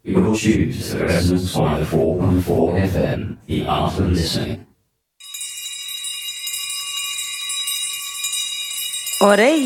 You will choose the Resonance 104.4 FM, the art of listening. Orei